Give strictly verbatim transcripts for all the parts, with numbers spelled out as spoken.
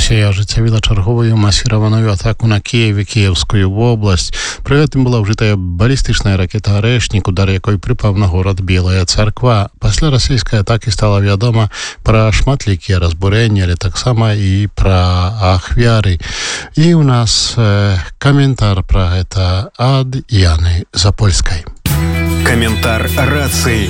Расія ажыццявіла чарговую масіраваную атаку на Киев і Киевскую вобласць. Пры гэтым была ўжытая балістычная ракета «Арэшнік», удар якой прыпаў на горад Белая Царква. Пасля расійскай атакі стала вядома пра шматлікія разбурэнні, але таксама і пра ахвяры. І ў нас э, каментар пра гэта ад Яны Запольскай. Каментар рацыі.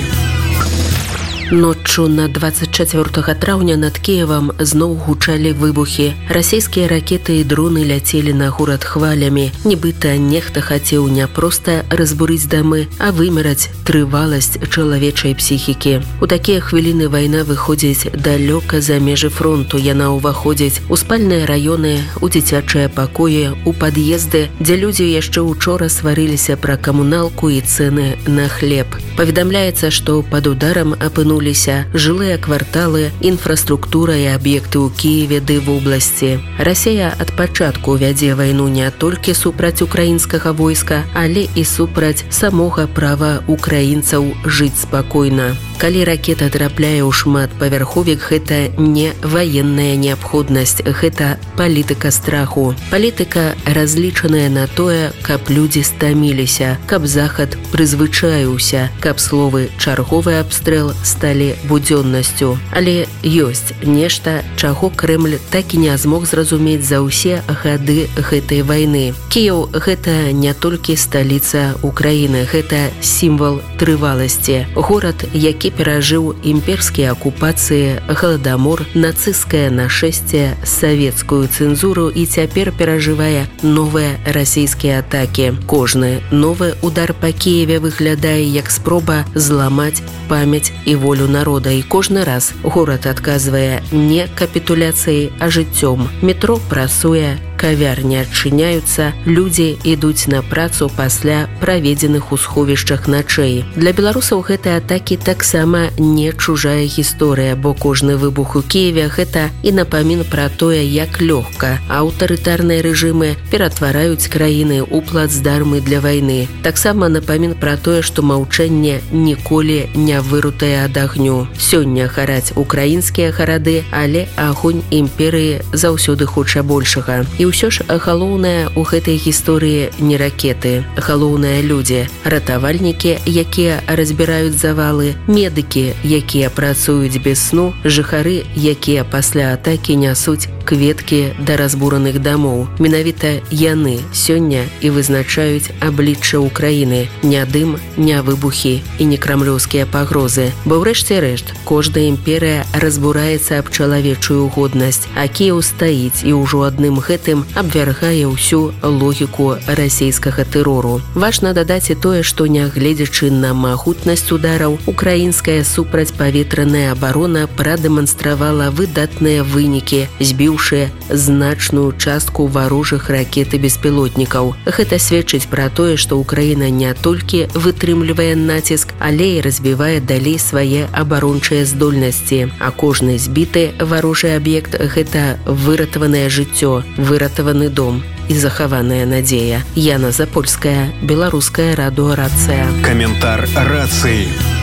Ноччу на двадцать чацвёртага траўня над Киевам зноў гучалі выбухі. Расійскія ракеты і дроны ляцелі на горад хвалямі. Нібыта нехта хацеў не проста разбурыць дамы, а вымераць трываласць чалавечай псіхікі. У такія хвіліны вайна выходзіць далёка за межы фронту. Яна ўваходзіць у спальныя раёны, у дзіцячыя пакоі, у пад'езды, дзе людзі яшчэ учора сварыліся пра камуналку і цэны на хлеб. Паведамляецца, што пад ударам апынулі жылыя кварталы, інфраструктура і аб'екты ў Киеве ды в обласці. Расія ад пачатку вядзе вайну не толькі супраць украінскага войска, але і супраць самога права украінцаў жыць спакойна. Калі ракета трапляе ў шматпавярховік, гэта не ваенная неабходнасць, гэта палітыка страху. Палітыка разлічаная на тое, каб людзі стаміліся, каб захад прызвычаіўся, каб словы «чарговы абстрэл» сталі будзённасцю. Але ёсць нешта, чаго Крэмль так і не змог зразумець за ўсе гады гэтай вайны. Кіеў – гэта не толькі сталіца Украіны, гэта сімвал трываласці. Горад, які перажыў імперскія акупацыі, галадамор, нацысцкае нашэсце, савецкую цэнзуру і цяпер перажывае новыя расійскія атакі. Кожны новы удар па Кіеве выглядае як спроба зламаць памяць і волю народа, і кожны раз горад адказвае не капітуляцыяй, а жыццём. Метро працуе, кавярні адчыняюцца, людзі ідуць на працу пасля праведзеных у сховішчах начэй. Для беларусаў гэтыя атакі таксама не чужая гісторыя, бо кожны выбух у Киеве – гэта і напамін пра тое, як лёгка аўтарытарныя рэжымы ператвараюць краіны ў плацдармы для вайны. Таксама напамін пра тое, што маўчанне ніколі не вырутае ад агню. Сёння гараць украінскія гарады, але агонь імперыі заўсёды хоча большага. І ўсё ж галоўнае ў гэтай гісторыі не ракеты, галоўнае людзі, ратавальнікі, якія разбіраюць завалы, медыкі, якія працуюць без сну, жыхары, якія пасля атакі нясуць кветкі да разбураных дамоў. Менавіта яны сёння і вызначаюць аблічча Украіны. Не дым, не выбухі і не крамлёўскія пагрозы. Бо ўрэшце рэшт, кожная імперыя разбураецца аб чалавечую годнасць, а Кіеў стаіць і ўжо адным гэтым абвяргае ўсю логіку расійскага тэрору. Важна дадаць і тое, што нягледзячы на магутнасць удараў, украінская супрацьпаветраная абарона прадэманстравала выдатныя вынікі, збіўшы значную частку варожых ракет і беспілотнікаў. Гэта сведчыць пра тое, што Украіна не толькі вытрымлівае націск, але і разбівае далей свае абарончыя здольнасці. А кожны збіты варожы аб'ект – гэта выратаванае жыццё, выратаваны дом і захаваная надзея. Яна Запольская, беларуская радыё «Рацыя». Каментар рацыі.